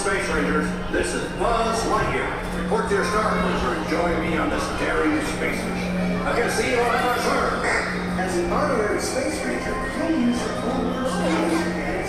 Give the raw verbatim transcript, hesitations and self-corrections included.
Space Rangers. This is Buzz Lightyear. Report to your star cruiser and join me on this daring space mission. I can see you on our turn. As an honorary space ranger, you'll use your own